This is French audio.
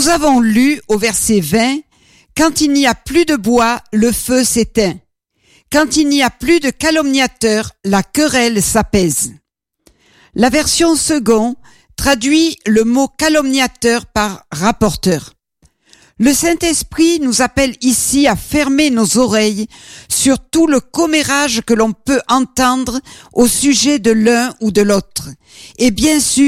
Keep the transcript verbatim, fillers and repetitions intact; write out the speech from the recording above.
Nous avons lu au verset vingt, « Quand il n'y a plus de bois, le feu s'éteint. Quand il n'y a plus de calomniateurs, la querelle s'apaise. » La version second traduit le mot calomniateur par rapporteur. Le Saint-Esprit nous appelle ici à fermer nos oreilles sur tout le commérage que l'on peut entendre au sujet de l'un ou de l'autre, et bien sûr